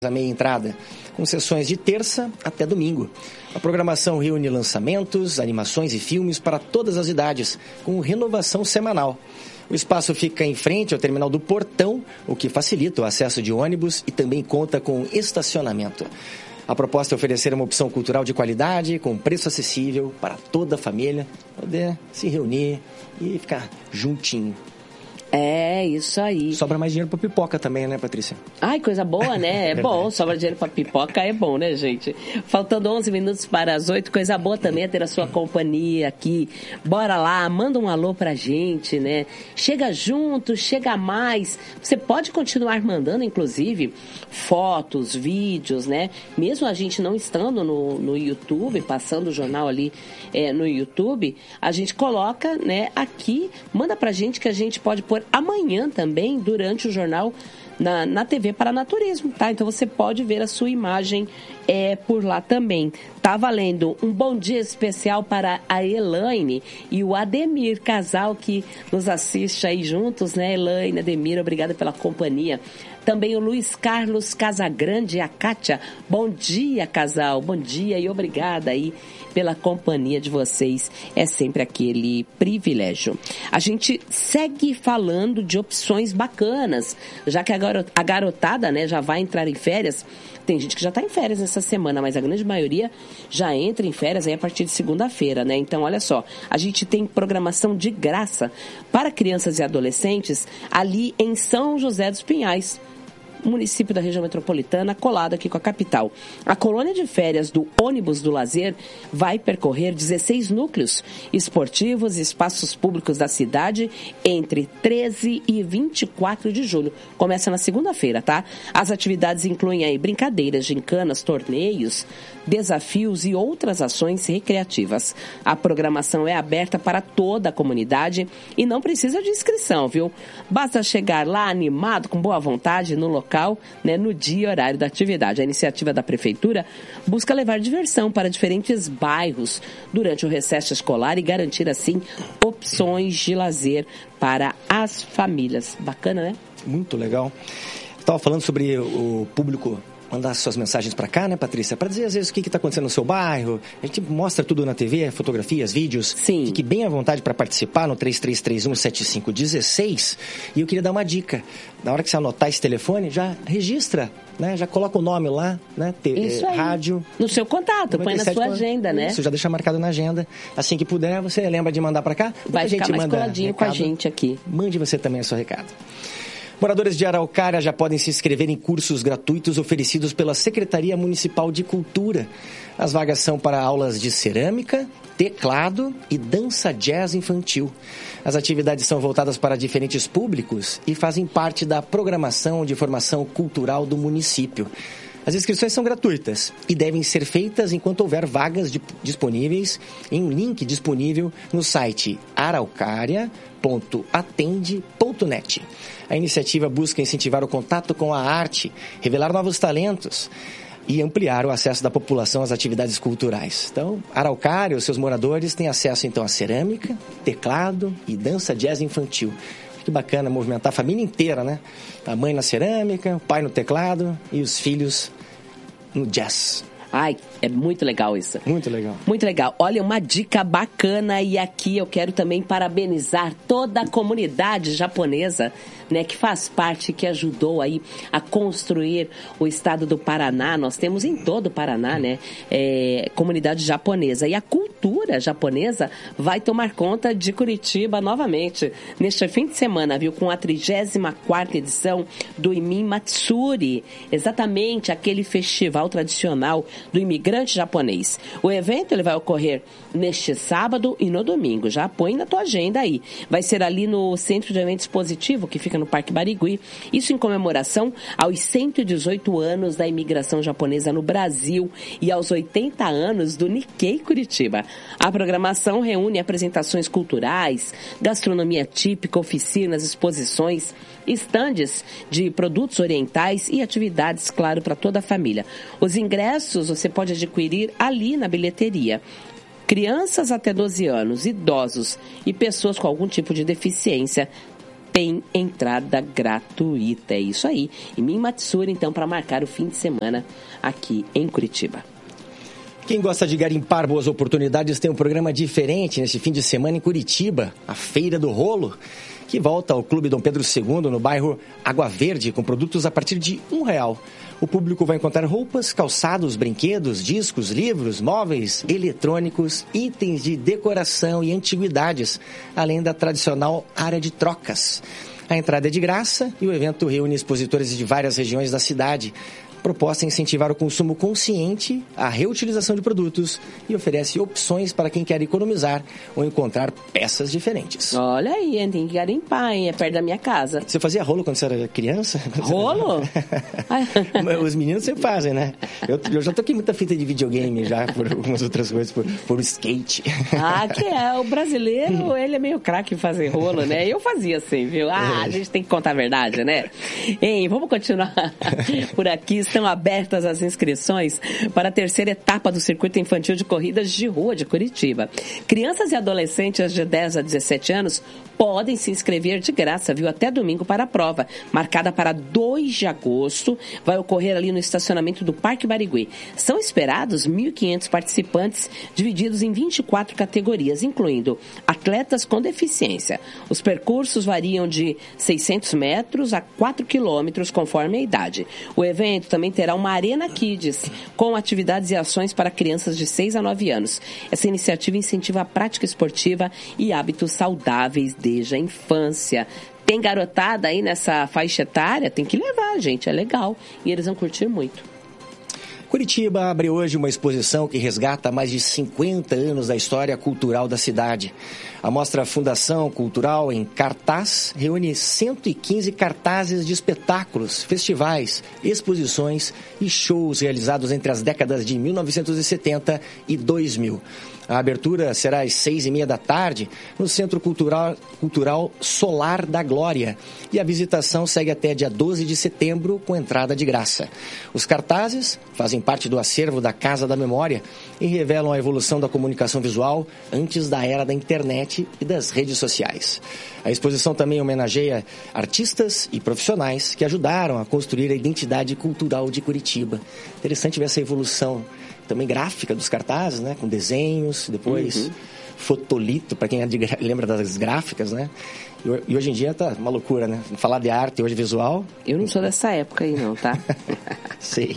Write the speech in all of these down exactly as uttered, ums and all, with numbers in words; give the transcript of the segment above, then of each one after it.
a meia entrada, com sessões de terça até domingo. A programação reúne lançamentos, animações e filmes para todas as idades, com renovação semanal. O espaço fica em frente ao terminal do Portão, o que facilita o acesso de ônibus e também conta com estacionamento. A proposta é oferecer uma opção cultural de qualidade, com preço acessível para toda a família, poder se reunir e ficar juntinho. É, isso aí. Sobra mais dinheiro pra pipoca também, né, Patrícia? Ai, coisa boa, né? É bom, sobra dinheiro pra pipoca, é bom, né, gente? Faltando onze minutos para as oito, coisa boa também é ter a sua companhia aqui. Bora lá, manda um alô pra gente, né? Chega junto, chega mais. Você pode continuar mandando, inclusive, fotos, vídeos, né? Mesmo a gente não estando no, no YouTube, passando o jornal ali é, no YouTube, a gente coloca, né, aqui, manda pra gente que a gente pode pôr amanhã também, durante o jornal, na, na T V Paranaturismo, tá? Então você pode ver a sua imagem é, por lá também. Tá valendo um bom dia especial para a Elaine e o Ademir, casal que nos assiste aí juntos, né? Elaine, Ademir, obrigada pela companhia. Também o Luiz Carlos Casagrande e a Kátia. Bom dia, casal. Bom dia e obrigada aí pela companhia de vocês. É sempre aquele privilégio. A gente segue falando de opções bacanas, já que a garotada, né, já vai entrar em férias. Tem gente que já está em férias nessa semana, mas a grande maioria já entra em férias aí a partir de segunda-feira, né? Então, olha só, a gente tem programação de graça para crianças e adolescentes ali em São José dos Pinhais, município da região metropolitana, colado aqui com a capital. A colônia de férias do ônibus do lazer vai percorrer dezesseis núcleos esportivos e espaços públicos da cidade entre treze e vinte e quatro de julho. Começa na segunda-feira, tá? As atividades incluem aí brincadeiras, gincanas, torneios, desafios e outras ações recreativas. A programação é aberta para toda a comunidade e não precisa de inscrição, viu? Basta chegar lá animado, com boa vontade, no local, né, no dia e horário da atividade. A iniciativa da Prefeitura busca levar diversão para diferentes bairros durante o recesso escolar e garantir, assim, opções de lazer para as famílias. Bacana, né? Muito legal. Estava falando sobre o público mandar suas mensagens para cá, né, Patrícia? Para dizer, às vezes, o que está acontecendo no seu bairro. A gente mostra tudo na T V, fotografias, vídeos. Sim. Fique bem à vontade para participar no três três três um sete cinco um seis. E eu queria dar uma dica. Na hora que você anotar esse telefone, já registra, né? Já coloca o nome lá, né? T- Isso aí. Rádio. No seu contato, põe na sua agenda, né? Isso, já deixa marcado na agenda. Assim que puder, você lembra de mandar para cá? Vai a ficar gente mais manda coladinho recado. com a gente aqui. Mande você também o seu recado. Moradores de Araucária já podem se inscrever em cursos gratuitos oferecidos pela Secretaria Municipal de Cultura. As vagas são para aulas de cerâmica, teclado e dança jazz infantil. As atividades são voltadas para diferentes públicos e fazem parte da programação de formação cultural do município. As inscrições são gratuitas e devem ser feitas enquanto houver vagas de, disponíveis em um link disponível no site araucaria ponto atende ponto net. A iniciativa busca incentivar o contato com a arte, revelar novos talentos e ampliar o acesso da população às atividades culturais. Então, Araucária, os seus moradores, têm acesso então à cerâmica, teclado e dança jazz infantil. Que bacana movimentar a família inteira, né? A mãe na cerâmica, o pai no teclado e os filhos no jazz. Ai, é muito legal isso. Muito legal. Muito legal. Olha, uma dica bacana, e aqui eu quero também parabenizar toda a comunidade japonesa, né, que faz parte, que ajudou aí a construir o estado do Paraná. Nós temos em todo o Paraná, né, é, comunidade japonesa. E a cultura japonesa vai tomar conta de Curitiba novamente neste fim de semana, viu, com a trigésima quarta edição do Imin Matsuri. Exatamente aquele festival tradicional do imigrante japonês. O evento ele vai ocorrer neste sábado e no domingo. Já põe na tua agenda aí. Vai ser ali no Centro de Eventos Positivo, que fica no Parque Barigui. Isso em comemoração aos cento e dezoito anos da imigração japonesa no Brasil e aos oitenta anos do Nikkei Curitiba. A programação reúne apresentações culturais, gastronomia típica, oficinas, exposições, estandes de produtos orientais e atividades, claro, para toda a família. Os ingressos você pode adquirir ali na bilheteria. Crianças até doze anos, idosos e pessoas com algum tipo de deficiência tem entrada gratuita. É isso aí. E Min Matsuri, então, para marcar o fim de semana aqui em Curitiba. Quem gosta de garimpar boas oportunidades tem um programa diferente nesse fim de semana em Curitiba, a Feira do Rolo, que volta ao Clube Dom Pedro segundo, no bairro Água Verde, com produtos a partir de um real. O público vai encontrar roupas, calçados, brinquedos, discos, livros, móveis, eletrônicos, itens de decoração e antiguidades, além da tradicional área de trocas. A entrada é de graça e o evento reúne expositores de várias regiões da cidade. Proposta é incentivar o consumo consciente, a reutilização de produtos e oferece opções para quem quer economizar ou encontrar peças diferentes. Olha aí, hein? Tem que garimpar, hein? É perto da minha casa. Você fazia rolo quando você era criança? Rolo? Os meninos sempre fazem, né? Eu, eu já toquei muita fita de videogame já, por algumas outras coisas, por, por skate. Ah, que é. O brasileiro, ele é meio craque em fazer rolo, né? Eu fazia assim, viu? Ah, a gente tem que contar a verdade, né? Hein, vamos continuar por aqui. Estão abertas as inscrições para a terceira etapa do Circuito Infantil de Corridas de Rua de Curitiba. Crianças e adolescentes de dez a dezessete anos podem se inscrever de graça, viu, até domingo para a prova, marcada para dois de agosto, vai ocorrer ali no estacionamento do Parque Barigui. São esperados mil e quinhentos participantes, divididos em vinte e quatro categorias, incluindo atletas com deficiência. Os percursos variam de seiscentos metros a quatro quilômetros, conforme a idade. O evento também terá uma Arena Kids, com atividades e ações para crianças de seis a nove anos. Essa iniciativa incentiva a prática esportiva e hábitos saudáveis desde a infância. Tem garotada aí nessa faixa etária? Tem que levar, gente, é legal. E eles vão curtir muito. Curitiba abre hoje uma exposição que resgata mais de cinquenta anos da história cultural da cidade. A mostra Fundação Cultural em Cartaz reúne cento e quinze cartazes de espetáculos, festivais, exposições e shows realizados entre as décadas de mil novecentos e setenta e dois mil. A abertura será às seis e meia da tarde no Centro Cultural, Cultural Solar da Glória e a visitação segue até dia doze de setembro com entrada de graça. Os cartazes fazem parte do acervo da Casa da Memória e revelam a evolução da comunicação visual antes da era da internet e das redes sociais. A exposição também homenageia artistas e profissionais que ajudaram a construir a identidade cultural de Curitiba. Interessante ver essa evolução também gráfica dos cartazes, né? Com desenhos, depois uhum. fotolito, para quem é de, lembra das gráficas, né? E hoje em dia tá uma loucura, né? Falar de arte hoje visual. Eu não sou dessa época aí não, tá? Sei.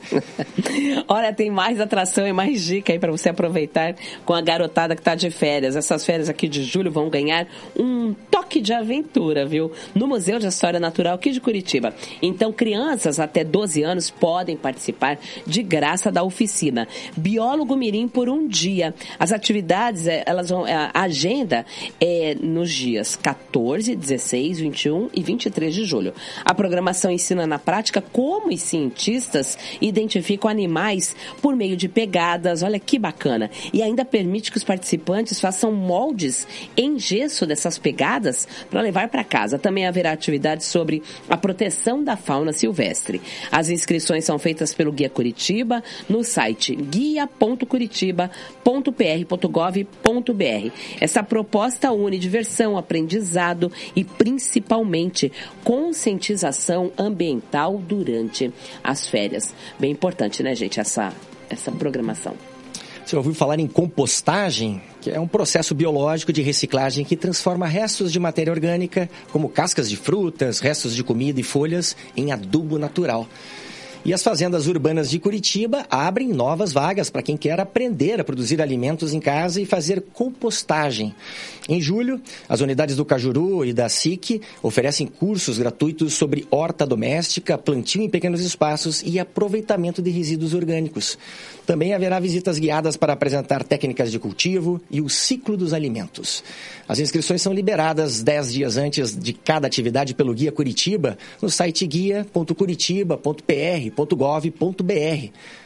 Olha, tem mais atração e mais dica aí para você aproveitar com a garotada que tá de férias. Essas férias aqui de julho vão ganhar um toque de aventura, viu? No Museu de História Natural aqui de Curitiba. Então, crianças até doze anos podem participar de graça da oficina Biólogo Mirim por um dia. As atividades, elas vão, a agenda é nos dias quatorze, dezesseis, vinte e um e vinte e três de julho. A programação ensina na prática como os cientistas identificam animais por meio de pegadas, olha que bacana. E ainda permite que os participantes façam moldes em gesso dessas pegadas para levar para casa. Também haverá atividades sobre a proteção da fauna silvestre. As inscrições são feitas pelo Guia Curitiba no site guia ponto curitiba ponto p r ponto gov ponto b r. Essa proposta une diversão, aprendizado e principalmente conscientização ambiental durante as férias. Bem importante, né, gente, essa, essa programação. Você ouviu falar em compostagem, que é um processo biológico de reciclagem que transforma restos de matéria orgânica, como cascas de frutas, restos de comida e folhas, em adubo natural. E as fazendas urbanas de Curitiba abrem novas vagas para quem quer aprender a produzir alimentos em casa e fazer compostagem. Em julho, as unidades do Cajuru e da S I C oferecem cursos gratuitos sobre horta doméstica, plantio em pequenos espaços e aproveitamento de resíduos orgânicos. Também haverá visitas guiadas para apresentar técnicas de cultivo e o ciclo dos alimentos. As inscrições são liberadas dez dias antes de cada atividade pelo Guia Curitiba no site guia ponto curitiba ponto p r ponto gov ponto b r.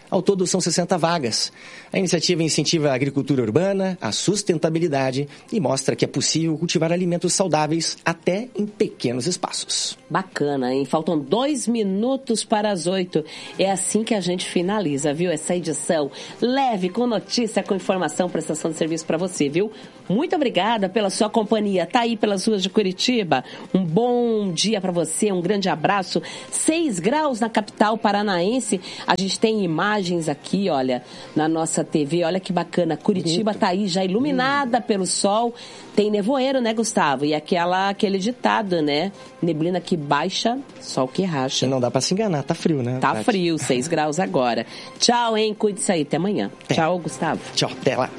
Ao todo, são sessenta vagas. A iniciativa incentiva a agricultura urbana, a sustentabilidade e mostra que é possível cultivar alimentos saudáveis até em pequenos espaços. Bacana, hein? Faltam dois minutos para as oito. É assim que a gente finaliza, viu? Essa edição leve, com notícia, com informação, prestação de serviço para você, viu? Muito obrigada pela sua companhia. Tá aí pelas ruas de Curitiba. Um bom dia para você, um grande abraço. Seis graus na capital paranaense. A gente tem imagens aqui, olha, na nossa T V. Olha que bacana. Curitiba tá aí já iluminada pelo sol. Tem nevoeiro, né, Gustavo? E aquela, aquele ditado, né? Neblina que baixa, sol que racha. E não dá pra se enganar, tá frio, né? Tá frio, seis graus agora. Tchau, hein? Cuide-se aí. Até amanhã. É. Tchau, Gustavo. Tchau, até lá.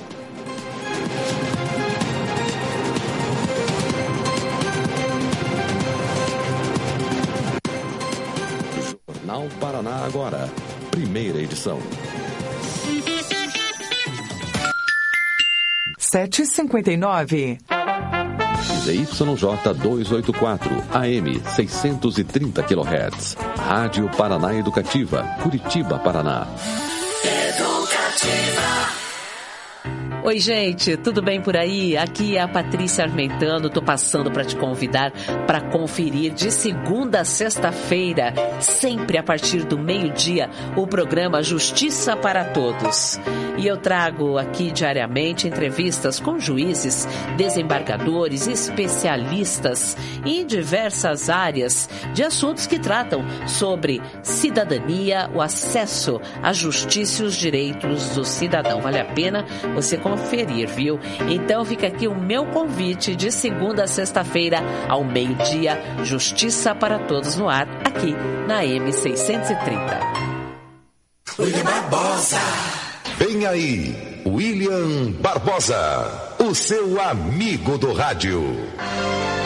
Jornal Paraná agora. Primeira edição. sete e cinquenta e nove. Z Y J duzentos e oitenta e quatro, A M seiscentos e trinta quilohertz. Rádio Paraná Educativa, Curitiba, Paraná. Educativa. Oi, gente, tudo bem por aí? Aqui é a Patrícia Armentano, tô passando para te convidar para conferir de segunda a sexta-feira, sempre a partir do meio-dia, o programa Justiça para Todos. E eu trago aqui diariamente entrevistas com juízes, desembargadores, especialistas em diversas áreas de assuntos que tratam sobre cidadania, o acesso à justiça e os direitos do cidadão. Vale a pena você conferir, viu? Então fica aqui o meu convite de segunda a sexta-feira ao meio-dia, Justiça para Todos no ar, aqui na M seiscentos e trinta. William Barbosa. Vem aí, William Barbosa, o seu amigo do rádio.